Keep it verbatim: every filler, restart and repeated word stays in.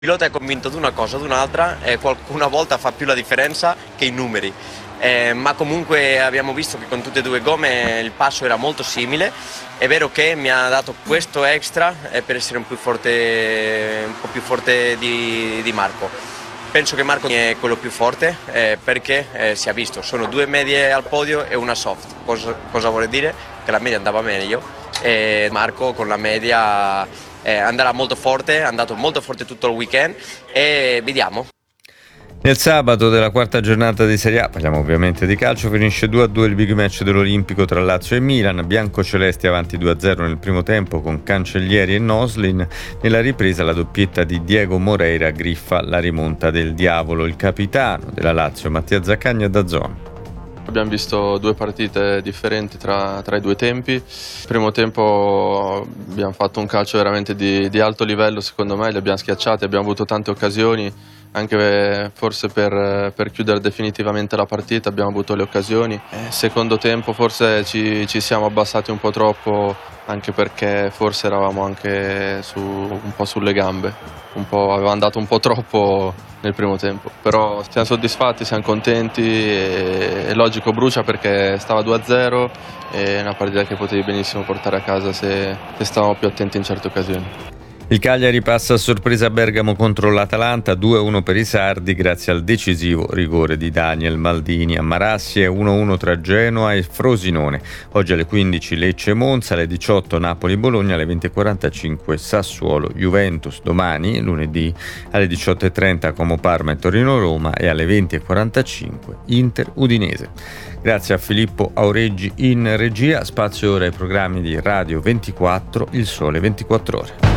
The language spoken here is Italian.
Il pilota è convinto di una cosa o di un'altra e qualcuna volta fa più la differenza che i numeri, eh, ma comunque abbiamo visto che con tutte e due gomme il passo era molto simile. È vero che mi ha dato questo extra eh, per essere un, più forte, un po' più forte di, di Marco. Penso che Marco è quello più forte eh, perché eh, si è visto, sono due medie al podio e una soft. Cosa, cosa vuol dire? Che la media andava meglio e Marco con la media Eh, andrà molto forte, è andato molto forte tutto il weekend e vediamo. Nel sabato della quarta giornata di Serie A, parliamo ovviamente di calcio, finisce due a due il big match dell'Olimpico tra Lazio e Milan, biancocelesti avanti due a zero nel primo tempo con Cancellieri e Noslin, nella ripresa la doppietta di Diego Moreira griffa la rimonta del diavolo. Il capitano della Lazio, Mattia Zaccagni, a DAZN. Abbiamo visto due partite differenti tra, tra i due tempi. Primo tempo abbiamo fatto un calcio veramente di, di alto livello, secondo me, li abbiamo schiacciati, abbiamo avuto tante occasioni, anche forse per, per chiudere definitivamente la partita abbiamo avuto le occasioni. Eh, secondo tempo forse ci, ci siamo abbassati un po' troppo, anche perché forse eravamo anche su, un po' sulle gambe, un po', avevamo dato un po' troppo nel primo tempo, però siamo soddisfatti, siamo contenti e, e logico brucia perché stava due a zero e è una partita che potevi benissimo portare a casa se, se stavamo più attenti in certe occasioni. Il Cagliari passa a sorpresa a Bergamo contro l'Atalanta, due a uno per i sardi grazie al decisivo rigore di Daniel Maldini. A Marassi è uno a uno tra Genoa e Frosinone. Oggi alle quindici Lecce-Monza, alle diciotto Napoli-Bologna, alle venti e quarantacinque Sassuolo-Juventus. Domani, lunedì, alle diciotto e trenta Como-Parma e Torino-Roma e alle venti e quarantacinque Inter-Udinese. Grazie a Filippo Aureggi in regia. Spazio ora ai programmi di Radio ventiquattro, Il Sole ventiquattro Ore.